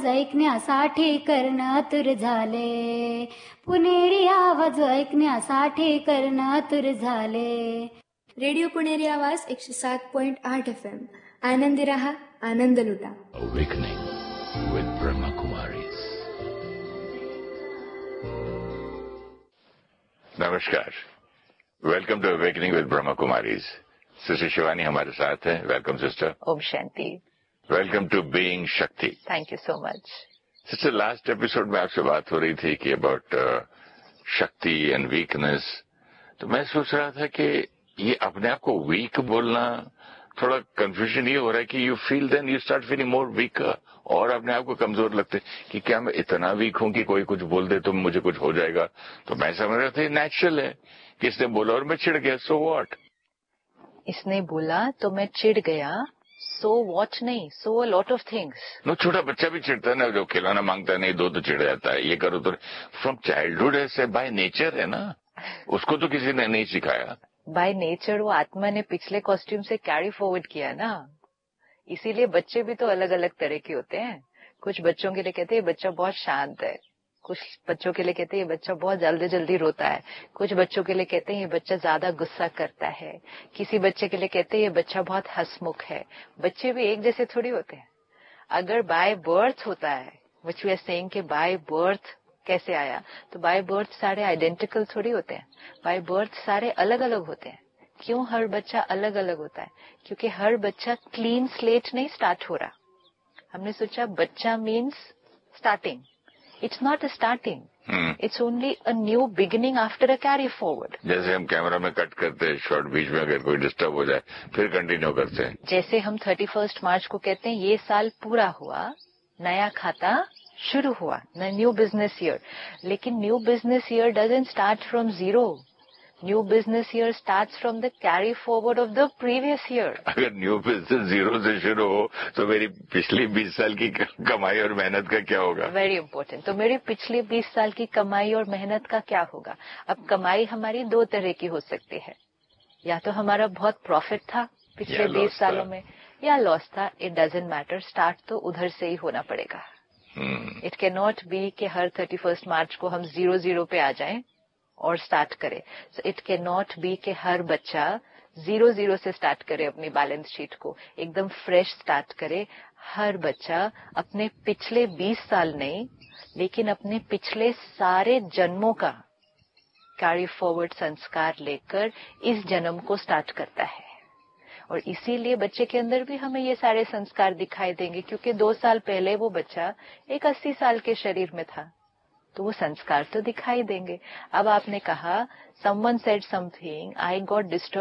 आवाज ऐकण्यासाठी कर्ण आतुर झाले, पुणेरी आवाज ऐकण्यासाठी कर्ण आतुर झाले. रेडिओ पुणेरी आवाज 107.8 FM. आनंदी रहा, आनंद लुटा. Awakening with Brahma Kumaris. नमस्कार, welcome to awakening with Brahma Kumaris. Sister Shivani हमारे साथ हैं. Welcome sister. Om Shanti. Welcome to being शक्ति. Thank you so much. Sister, last episode में आपसे बात हो रही थी कि अबाउट शक्ति एंड वीकनेस. तो मैं सोच रहा था कि ये अपने आप को वीक बोलना, थोड़ा कंफ्यूजन ये हो रहा है कि you feel then you start feeling more weaker, और अपने आप को कमजोर लगते कि क्या मैं इतना वीक हूं कि कोई कुछ बोल दे तो मुझे कुछ हो जाएगा. तो मैं समझ रहा था नेचुरल है, किसने बोला और मैं चिढ़ गया, सो व्हाट. इसने बोला तो मैं चिढ़ गया, सो व्हाट नहीं, सो a lot of things. No, छोटा बच्चा भी चिढ़ता है ना, जो खिलौना मांगता है नहीं दो तो चिढ़ जाता है, ये करो तो. फ्रॉम चाइल्डहुड ऐसे बाय नेचर है ना, उसको तो किसी ने नहीं सिखाया. बाय नेचर वो आत्मा ने पिछले कॉस्ट्यूम से कैरी फॉरवर्ड किया ना, इसीलिए बच्चे भी तो अलग अलग तरह के होते हैं. कुछ बच्चों के लिए कहते हैं ये बच्चा बहुत शांत है, कुछ बच्चों के लिए कहते हैं ये बच्चा बहुत जल्दी जल्दी रोता है, कुछ बच्चों के लिए कहते हैं ये बच्चा ज्यादा गुस्सा करता है, किसी बच्चे के लिए कहते हैं ये बच्चा बहुत हंसमुख है. बच्चे भी एक जैसे थोड़ी होते हैं. अगर बाय बर्थ होता है, व्हिच वी आर सेइंग कि बाय बर्थ कैसे आया, तो बाय बर्थ सारे आइडेंटिकल थोड़ी होते हैं. बाय बर्थ सारे अलग अलग होते हैं. क्यों हर बच्चा अलग अलग होता है? क्योंकि हर बच्चा क्लीन स्लेट नहीं स्टार्ट हो रहा. हमने सोचा बच्चा means starting. It's not a starting, it's only a new beginning after a carry forward. जैसे हम कैमरा में कट करते हैं शॉर्ट, बीच में अगर कोई डिस्टर्ब हो जाए फिर कंटिन्यू करते हैं. जैसे हम 31 मार्च को कहते हैं ये साल पूरा हुआ, नया खाता शुरू हुआ, न्यू बिजनेस ईयर. लेकिन new business year doesn't start from zero. New business year starts from the carry forward of the previous year. अगर न्यू बिजनेस जीरो से शुरू हो तो मेरी पिछली 20 साल की कमाई और मेहनत का क्या होगा? Very important. तो मेरी पिछली 20 साल की कमाई और मेहनत का क्या होगा? अब कमाई हमारी दो तरह की हो सकती है. या तो हमारा बहुत प्रॉफिट था पिछले 20 सालों में, या लॉस था. इट डजंट मैटर, स्टार्ट तो उधर से ही होना पड़ेगा. इट कैन नॉट बी कि हर 31 मार्च को हम 0-0 पे आ जाएं और स्टार्ट करें. So it can not be कि हर बच्चा 0-0 से स्टार्ट करे अपनी बैलेंस शीट को, एकदम फ्रेश स्टार्ट करे. हर बच्चा अपने पिछले 20 साल नहीं, लेकिन अपने पिछले सारे जन्मों का कैरी फॉरवर्ड संस्कार लेकर इस जन्म को स्टार्ट करता है. और इसीलिए बच्चे के अंदर भी हमें ये सारे संस्कार दिखाई देंगे, क्योंकि 2 साल पहले वो बच्चा एक 80 साल के शरीर में था, तो वो संस्कार तो दिखाई देंगे. अब आपने कहा someone said something, I got disturb